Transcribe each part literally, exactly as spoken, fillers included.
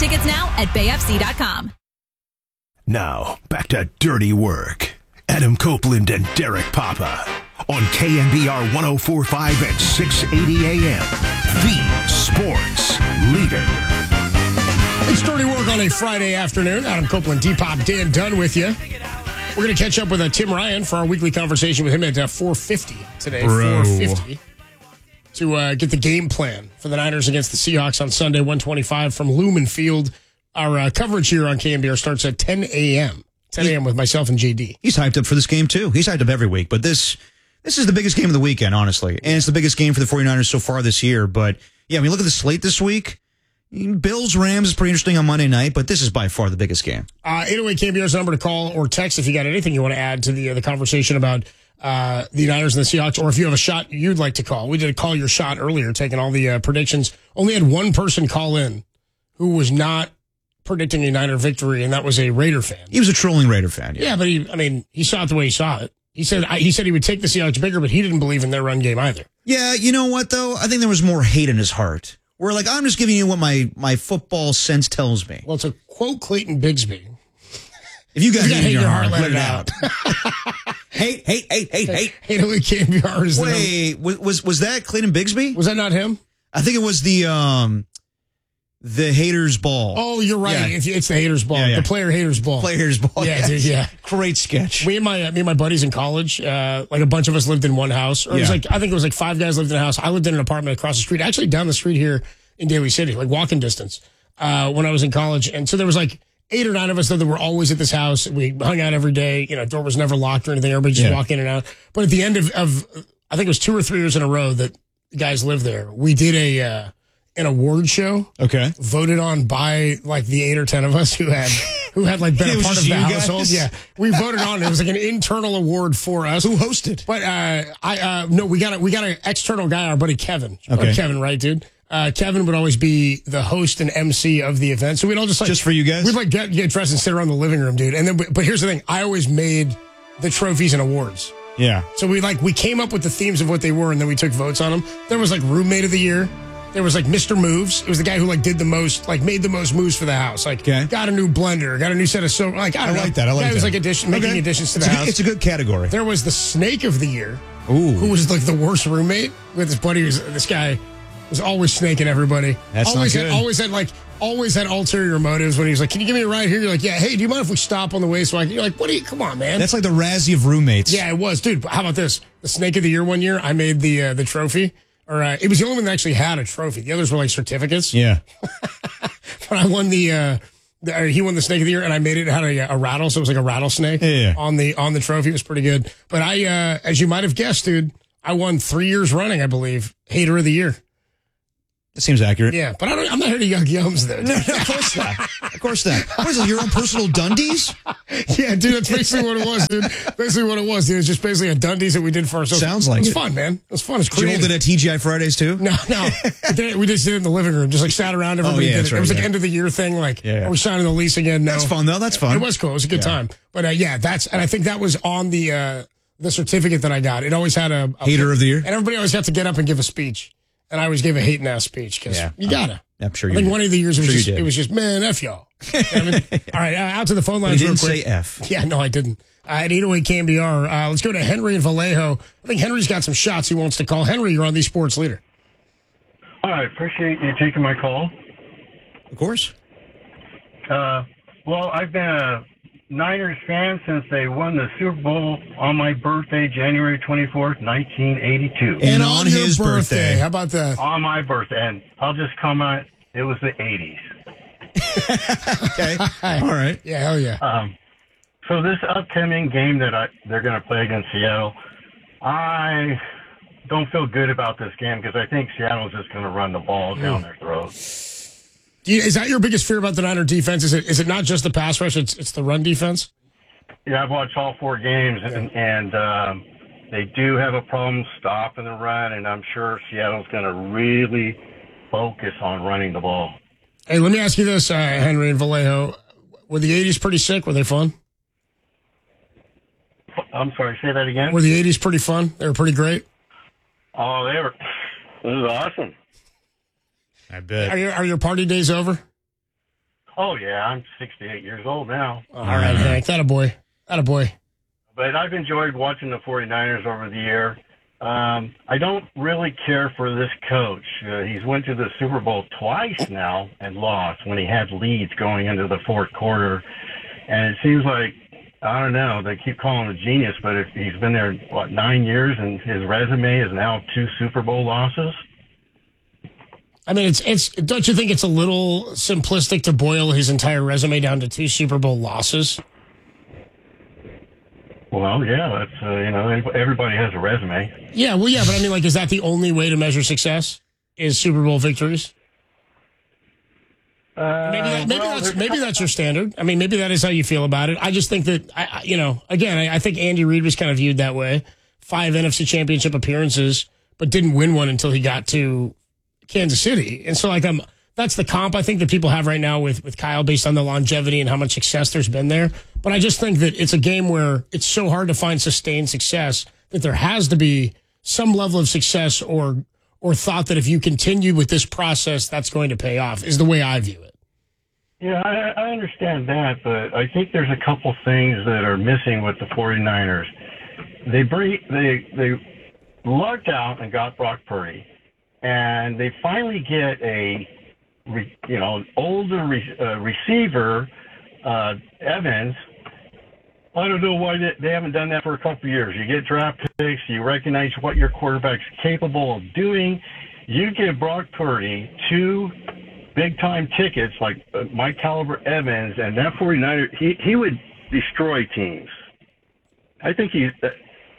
tickets now at bay f c dot com. Now, back to Dirty Work. Adam Copeland and Derek Papa on K N B R one oh four point five at six eighty A M. The Sports Leader. It's Dirty Work on a Friday afternoon. Adam Copeland, D-Pop, Dan Dunn with you. We're going to catch up with uh, Tim Ryan for our weekly conversation with him at uh, four fifty today. Bro. four fifty to uh, get the game plan for the Niners against the Seahawks on Sunday, one twenty-five from Lumen Field. Our uh, coverage here on K N B R starts at ten a.m. ten a.m. with myself and J D. He's hyped up for this game, too. He's hyped up every week. But this this is the biggest game of the weekend, honestly. And it's the biggest game for the 49ers so far this year. But, yeah, when you look at the slate this week, Bills-Rams is pretty interesting on Monday night, but this is by far the biggest game. Uh, eight oh eight K N B R's number to call or text if you got anything you want to add to the uh, the conversation about uh, the Niners and the Seahawks, or if you have a shot you'd like to call. We did a call your shot earlier, taking all the uh, predictions. Only had one person call in who was not predicting a Niner victory, and that was a Raider fan. He was a trolling Raider fan. Yeah, yeah but he, I mean, he saw it the way he saw it. He said I, he said he would take the Seahawks bigger, but he didn't believe in their run game either. Yeah, you know what, though? I think there was more hate in his heart. Where, like, I'm just giving you what my, my football sense tells me. Well, to quote Clayton Bigsby, if you got, if you hate, got hate in your heart, let it out. hate, hate, hate, hate, hate. eight oh eight K N B R is the Wait, was, was was that Clayton Bigsby? Was that not him? I think it was the um the haters ball. Oh, you're right. Yeah. It's, it's the haters ball. Yeah, yeah. The player haters ball. Player haters ball. Yeah, yes. dude. Yeah, great sketch. Me and my uh, me and my buddies in college, uh, like a bunch of us lived in one house. Or it was Yeah. like I think it was like five guys lived in a house. I lived in an apartment across the street, actually down the street here in Daly City, like walking distance. Uh, when I was in college, and so there was like eight or nine of us that were always at this house. We hung out every day. You know, door was never locked or anything. Everybody just Yeah. walk in and out. But at the end of, of, I think it was two or three years in a row that the guys lived there. We did a uh, an award show. Okay. Voted on by like the eight or ten of us who had who had like been It a was part of just the you household. guys? Yeah, we voted on it. It was like an internal award for us. Who hosted? But uh, I uh, no, we got a, we got an external guy, our buddy Kevin. Okay. Or Kevin, right, dude? Uh, Kevin would always be the host and M C of the event, so we'd all just like Just for you guys? We'd like get get dressed and sit around the living room, dude. And then, but here's the thing: I always made the trophies and awards. Yeah. So we like we came up with the themes of what they were, and then we took votes on them. There was like roommate of the year. There was like Mister Moves. It was the guy who like did the most, like made the most moves for the house. Like Okay. got a new blender, got a new set of soap. Like I, I don't like know. that. I like guy that. was like addition, making Okay. additions to It's the a good- house. It's a good category. There was the snake of the year. Ooh. Who was like the worst roommate with his buddy. Was this guy was always snaking everybody. That's not always good. Had, always had like always had ulterior motives when he was like, "Can you give me a ride here?" You're like, "Yeah." Hey, do you mind if we stop on the way so I can? You're like, "What? Are you? Come on, man." That's like the Razzie of roommates. Yeah, it was, dude. How about this? The snake of the year one year, I made the uh, the trophy. Or uh, it was the only one that actually had a trophy. The others were like certificates. Yeah. But I won the, uh, the uh, he won the snake of the year, and I made it. It had a, a rattle, so it was like a rattlesnake Yeah, yeah. on the on the trophy. It was pretty good. But I, uh, as you might have guessed, dude, I won three years running, I believe, hater of the year. That seems accurate. Yeah, but I don't, I'm not here to yuck yums, though. No, no, of course not. Of course not. What is it, your own personal Dundies? Yeah, dude, that's basically what it was, dude. Basically what it was, dude. It was just basically a Dundies that we did for ourselves. Sounds like it. was it. fun, man. It was fun. It's Did you hold creative. it at T G I Fridays, too? No, no. we just did it in the living room. Just like sat around. Everybody Oh, yeah, did that's it. right, It was like yeah. end of the year thing. Like, Yeah, yeah. are we signing the lease again? No. That's fun, though. That's fun. It was cool. It was a good Yeah. time. But uh, yeah, that's, and I think that was on the, uh, the certificate that I got. It always had a, a Hater of the year? And everybody always got to get up and give a speech. And I always gave a hate and ass speech because Yeah. you gotta. I'm sure I you think did. one of the years it was, Sure you just, did. it was just, man, F y'all. You know what I mean? All right, uh, out to the phone lines You real didn't quick. say F. Yeah, no, I didn't. Uh, at eight oh eight K N B R, uh, let's go to Henry in Vallejo. I think Henry's got some shots he wants to call. Henry, you're on the Sports Leader. I appreciate you taking my call. Of course. Uh, well, I've been a Niners fan since they won the Super Bowl on my birthday, January twenty-fourth, nineteen eighty-two. And on your his birthday. How about that? On my birthday. And I'll just comment, it was the eighties. Okay. All right. Yeah, hell yeah. Um, so this upcoming game that I, they're going to play against Seattle, I don't feel good about this game because I think Seattle's just going to run the ball down their throat. Do you- Is that your biggest fear about the Niner defense? Is it is it not just the pass rush? It's it's the run defense. Yeah, I've watched all four games, and, and um, they do have a problem stopping the run, and I'm sure Seattle's going to really focus on running the ball. Hey, let me ask you this, uh, Henry and Vallejo. Were the eighties pretty sick? Were they fun? I'm sorry, say that again? Were the eighties pretty fun? They were pretty great. Oh, they were. It was awesome. I bet. Are your are your party days over? Oh, yeah, I'm sixty-eight years old now. All right, Hank. That a boy. That a boy. But I've enjoyed watching the 49ers over the year. Um, I don't really care for this coach. Uh, he's went to the Super Bowl twice now and lost when he had leads going into the fourth quarter. And it seems like, I don't know, they keep calling him a genius, but if he's been there, what, nine years, and his resume is now two Super Bowl losses? I mean, it's it's. Don't you think it's a little simplistic to boil his entire resume down to two Super Bowl losses? Well, yeah, that's, uh, you know, everybody has a resume. Yeah, well, yeah, but I mean, like, is that the only way to measure success? Is Super Bowl victories? Uh, maybe that, maybe well, that's maybe that's your standard. I mean, maybe that is how you feel about it. I just think that, I, I- you know, again, I, I think Andy Reid was kind of viewed that way. Five N F C Championship appearances, but didn't win one until he got to Kansas City. And so, like, I'm that's the comp I think that people have right now with, with Kyle based on the longevity and how much success there's been there. But I just think that it's a game where it's so hard to find sustained success that there has to be some level of success or or thought that if you continue with this process, that's going to pay off, is the way I view it. Yeah, I, I understand that, but I think there's a couple things that are missing with the 49ers. They bring, they they lucked out and got Brock Purdy, and they finally get a re, you know older re, uh, receiver, uh, Evans. I don't know why they, they haven't done that for a couple of years. You get draft picks, you recognize what your quarterback's capable of doing. You give Brock Purdy two big-time tickets like uh, Mike Caliber Evans, and that 49er, he, he would destroy teams. I think he's uh,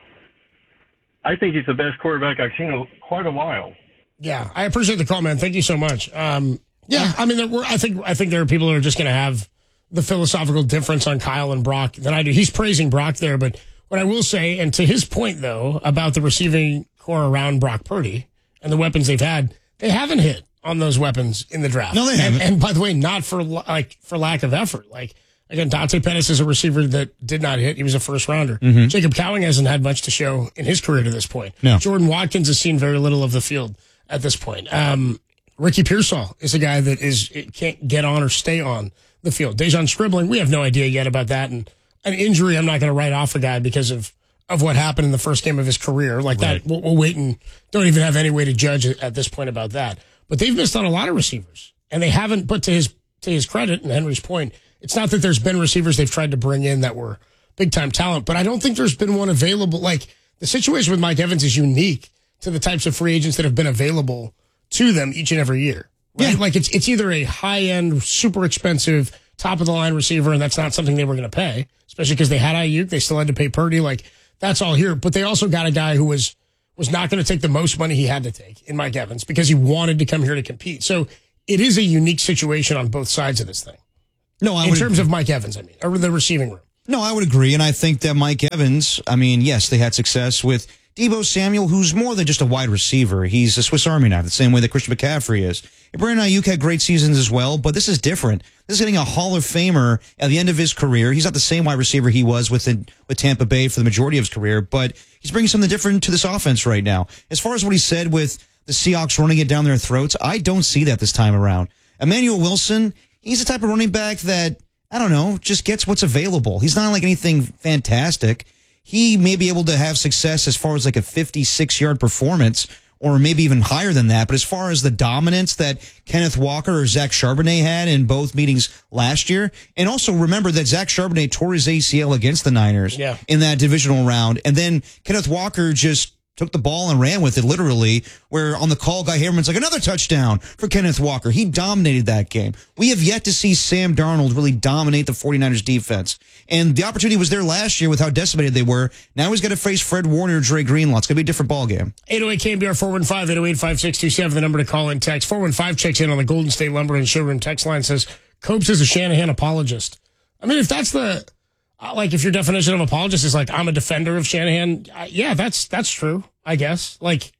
I think he's the best quarterback I've seen in quite a while. Yeah, I appreciate the call, man. Thank you so much. Um, yeah, I mean, there were, I think I think there are people who are just going to have the philosophical difference on Kyle and Brock than I do. He's praising Brock there, but what I will say, and to his point, though, about the receiving core around Brock Purdy and the weapons they've had, they haven't hit on those weapons in the draft. No, they haven't. And, and by the way, not for like for lack of effort. Like, again, Dante Pettis is a receiver that did not hit. He was a first rounder. Mm-hmm. Jacob Cowing hasn't had much to show in his career to this point. No. Jordan Watkins has seen very little of the field at this point. Um, Ricky Pearsall is a guy that is it can't get on or stay on the field. Dejon Scribbling, we have no idea yet about that. And an injury, I'm not going to write off a guy because of, of what happened in the first game of his career. Like Right. that, we'll, we'll wait and don't even have any way to judge it at this point about that. But they've missed on a lot of receivers, and they haven't. But to his to his credit and Henry's point, it's not that there's been receivers they've tried to bring in that were big time talent, but I don't think there's been one available. Like the situation with Mike Evans is unique to the types of free agents that have been available to them each and every year. Right? Yeah. Like it's it's either a high end, super expensive, top of the line receiver, and that's not something they were going to pay, especially because they had Ayuk, they still had to pay Purdy. Like that's all here, but they also got a guy who was. was not going to take the most money he had to take in Mike Evans because he wanted to come here to compete. So it is a unique situation on both sides of this thing. No, I in would, terms of Mike Evans, I mean, or the receiving room. No, I would agree. And I think that Mike Evans, I mean, yes, they had success with Deebo Samuel, who's more than just a wide receiver. He's a Swiss Army knife, the same way that Christian McCaffrey is. And Brandon Ayuk had great seasons as well, but this is different. This is getting a Hall of Famer at the end of his career. He's not the same wide receiver he was with, with Tampa Bay for the majority of his career, but he's bringing something different to this offense right now. As far as what he said with the Seahawks running it down their throats, I don't see that this time around. Emmanuel Wilson, he's the type of running back that, I don't know, just gets what's available. He's not like anything fantastic. He may be able to have success as far as like a fifty-six yard performance or maybe even higher than that. But as far as the dominance that Kenneth Walker or Zach Charbonnet had in both meetings last year, and also remember that Zach Charbonnet tore his A C L against the Niners yeah. in that divisional round. And then Kenneth Walker just took the ball and ran with it, literally, where on the call, Guy Hammerman's like, another touchdown for Kenneth Walker. He dominated that game. We have yet to see Sam Darnold really dominate the 49ers defense. And the opportunity was there last year with how decimated they were. Now he's got to face Fred Warner or Dre Greenlaw. It's going to be a different ball game. eight oh eight K M B R four one five, eight oh eight, five six two seven, the number to call and text. four one five checks in on the Golden State Lumber and Showroom text line, says, Copes is a Shanahan apologist. I mean, if that's the... Like, if your definition of apologist is like, I'm a defender of Shanahan, yeah, that's that's true, I guess. Like,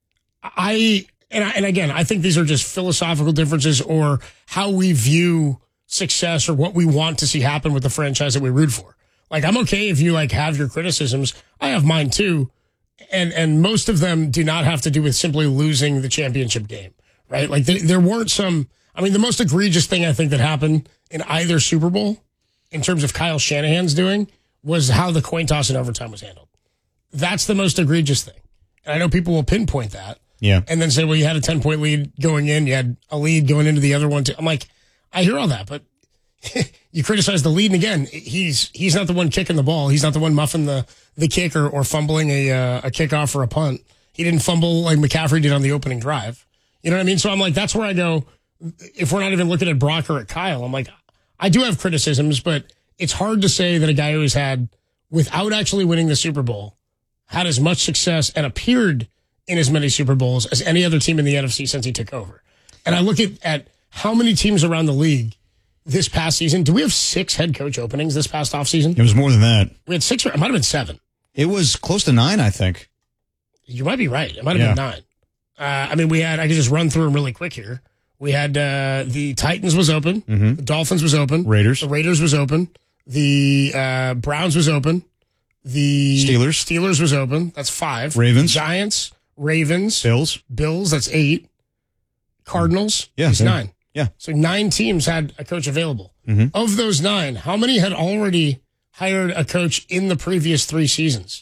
I and, I, and again, I think these are just philosophical differences or how we view success or what we want to see happen with the franchise that we root for. Like, I'm okay if you, like, have your criticisms. I have mine, too. And and most of them do not have to do with simply losing the championship game, right? Like, there, there weren't some... I mean, the most egregious thing I think that happened in either Super Bowl, in terms of Kyle Shanahan's doing, was how the coin toss in overtime was handled. That's the most egregious thing. And I know people will pinpoint that. Yeah. And then say, well, you had a ten-point lead going in. You had a lead going into the other one, too. I'm like, I hear all that, but you criticize the lead. And again, he's he's not the one kicking the ball. He's not the one muffing the, the kick or, or fumbling a, uh, a kickoff or a punt. He didn't fumble like McCaffrey did on the opening drive. You know what I mean? So I'm like, that's where I go. If we're not even looking at Brock or at Kyle, I'm like, I do have criticisms, but it's hard to say that a guy who's had, without actually winning the Super Bowl, had as much success and appeared in as many Super Bowls as any other team in the N F C since he took over. And I look at, at how many teams around the league this past season. Do we have six head coach openings this past offseason? It was more than that. We had six, or it might have been seven. It was close to nine, I think. You might be right. It might have yeah. been nine. Uh, I mean, we had, I could just run through them really quick here. We had uh, the Titans was open. Mm-hmm. The Dolphins was open. Raiders. The Raiders was open. The uh, Browns was open. The Steelers. Steelers was open. That's five. Ravens. Giants. Ravens. Bills. Bills. That's eight. Cardinals. Yeah. That's yeah. nine. Yeah. So nine teams had a coach available. Mm-hmm. Of those nine, how many had already hired a coach in the previous three seasons?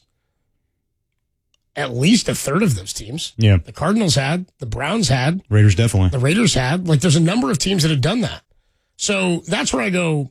At least a third of those teams. Yeah. The Cardinals had. The Browns had. Raiders definitely. The Raiders had. Like, there's a number of teams that have done that. So that's where I go,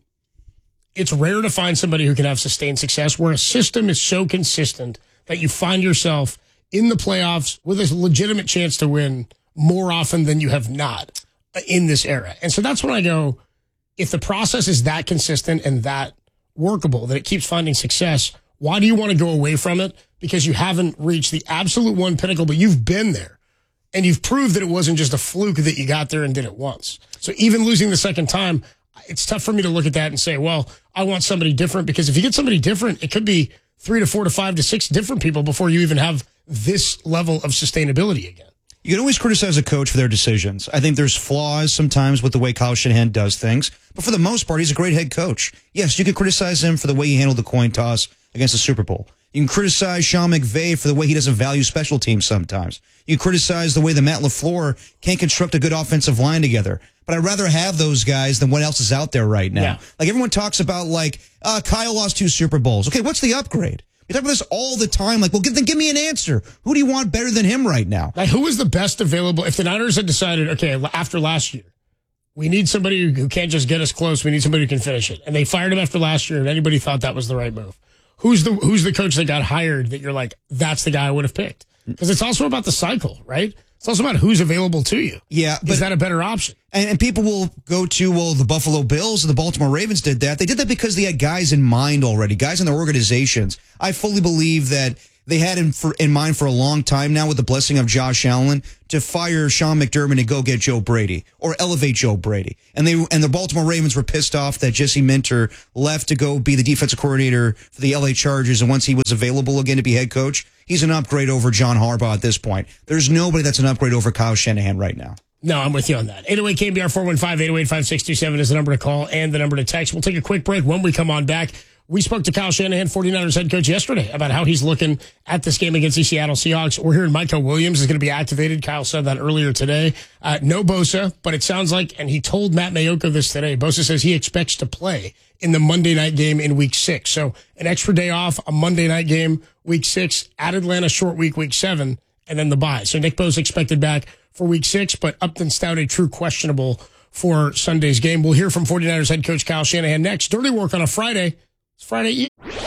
it's rare to find somebody who can have sustained success where a system is so consistent that you find yourself in the playoffs with a legitimate chance to win more often than you have not in this era. And so that's when I go, if the process is that consistent and that workable, that it keeps finding success, why do you want to go away from it? Because you haven't reached the absolute one pinnacle, but you've been there. And you've proved that it wasn't just a fluke that you got there and did it once. So even losing the second time, it's tough for me to look at that and say, well, I want somebody different. Because if you get somebody different, it could be three to four to five to six different people before you even have this level of sustainability again. You can always criticize a coach for their decisions. I think there's flaws sometimes with the way Kyle Shanahan does things. But for the most part, he's a great head coach. Yes, you could criticize him for the way he handled the coin toss against the Super Bowl. You can criticize Sean McVay for the way he doesn't value special teams sometimes. You can criticize the way that Matt LaFleur can't construct a good offensive line together. But I'd rather have those guys than what else is out there right now. Yeah. Like everyone talks about, like, uh, Kyle lost two Super Bowls. Okay, what's the upgrade? You talk about this all the time. Like, well, give, then give me an answer. Who do you want better than him right now? Like, who was the best available? If the Niners had decided, okay, after last year, we need somebody who can't just get us close. We need somebody who can finish it. And they fired him after last year, and anybody thought that was the right move. Who's the who's the coach that got hired that you're like, that's the guy I would have picked? Because it's also about the cycle, right? It's also about who's available to you. Yeah. But, is that a better option? And, and people will go to, well, the Buffalo Bills and the Baltimore Ravens did that. They did that because they had guys in mind already, guys in their organizations. I fully believe that they had in, for, in mind for a long time now with the blessing of Josh Allen to fire Sean McDermott and go get Joe Brady or elevate Joe Brady. And they and the Baltimore Ravens were pissed off that Jesse Minter left to go be the defensive coordinator for the L A Chargers. And once he was available again to be head coach, he's an upgrade over John Harbaugh at this point. There's nobody that's an upgrade over Kyle Shanahan right now. No, I'm with you on that. eight oh eight K B R four one five, eight oh eight, five six two seven is the number to call and the number to text. We'll take a quick break. When we come on back, we spoke to Kyle Shanahan, 49ers head coach, yesterday about how he's looking at this game against the Seattle Seahawks. We're hearing Micah Williams is going to be activated. Kyle said that earlier today. Uh, no Bosa, but it sounds like, and he told Matt Mayoko this today, Bosa says he expects to play in the Monday night game in week six. So an extra day off, a Monday night game, week six, at Atlanta, short week, week seven, and then the bye. So Nick Bosa expected back for week six, but Upton Stout a true questionable for Sunday's game. We'll hear from 49ers head coach Kyle Shanahan next. Dirty Work on a Friday. It's Friday.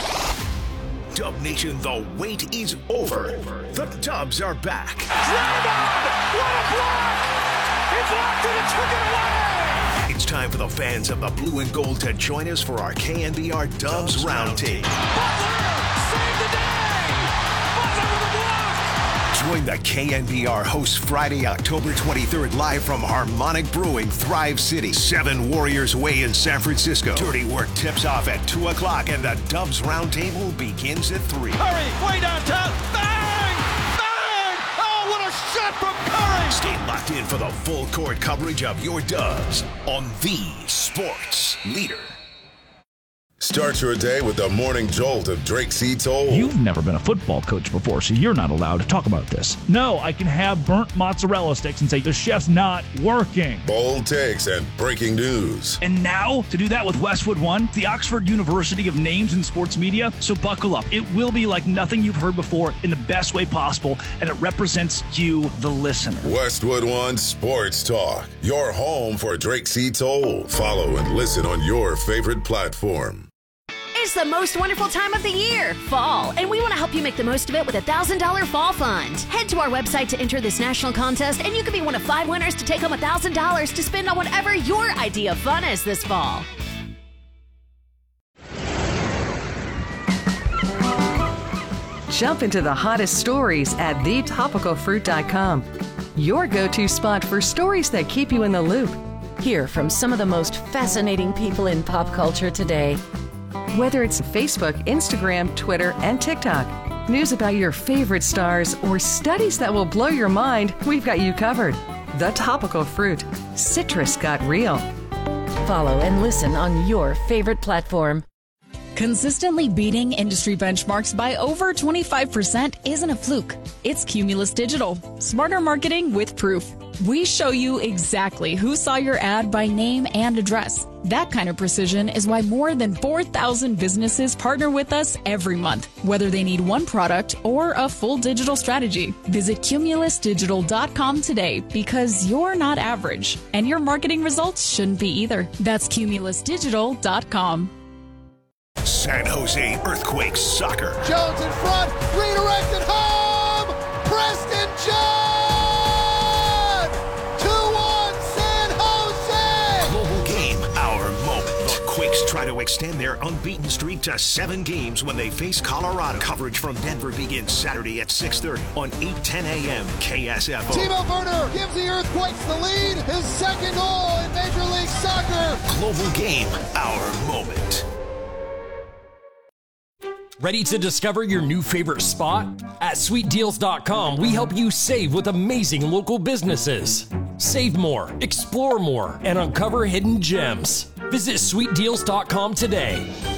Dub Nation, the wait is over. The Dubs are back. Drive on! What a block! He blocked it and took it away! It's time for the fans of the blue and gold to join us for our K N B R Dubs Roundtable. Butler saved the day! Butler with a block! Join the K N B R hosts Friday, October twenty-third, live from Harmonic Brewing, Thrive City, Seven Warriors Way in San Francisco. Dirty Work tips off at two o'clock, and the Dubs Roundtable begins at three. Curry, way downtown, bang! Bang! Oh, what a shot from Curry! Stay locked in for the full court coverage of your Dubs on the Sports Leader. Start your day with the morning jolt of Drake C. Toll. You've never been a football coach before, so you're not allowed to talk about this. No, I can have burnt mozzarella sticks and say the chef's not working. Bold takes and breaking news. And now, to do that with Westwood One, the Oxford University of names in sports media, so buckle up. It will be like nothing you've heard before in the best way possible, and it represents you, the listener. Westwood One Sports Talk, your home for Drake C. Toll. Follow and listen on your favorite platform. It's the most wonderful time of the year, fall, and we want to help you make the most of it with a one thousand dollars Fall Fund. Head to our website to enter this national contest, and you could be one of five winners to take home one thousand dollars to spend on whatever your idea of fun is this fall. Jump into the hottest stories at the topical fruit dot com, your go-to spot for stories that keep you in the loop. Hear from some of the most fascinating people in pop culture today. Whether it's Facebook, Instagram, Twitter, and TikTok, news about your favorite stars, or studies that will blow your mind, we've got you covered. The Topical Fruit. Citrus got real. Follow and listen on your favorite platform. Consistently beating industry benchmarks by over twenty-five percent isn't a fluke. It's Cumulus Digital. Smarter marketing with proof. We show you exactly who saw your ad by name and address. That kind of precision is why more than four thousand businesses partner with us every month, whether they need one product or a full digital strategy. Visit cumulus digital dot com today, because you're not average, and your marketing results shouldn't be either. That's cumulus digital dot com. San Jose Earthquakes soccer. Jones in front, redirected home! Preston John! two one San Jose! Global game, our moment. The Quakes try to extend their unbeaten streak to seven games when they face Colorado. Coverage from Denver begins Saturday at six thirty on eight ten a.m. K S F O. Timo Werner gives the Earthquakes the lead. His second goal in Major League Soccer. Global game, our moment. Ready to discover your new favorite spot? At sweet deals dot com, we help you save with amazing local businesses. Save more, explore more, and uncover hidden gems. Visit sweet deals dot com today.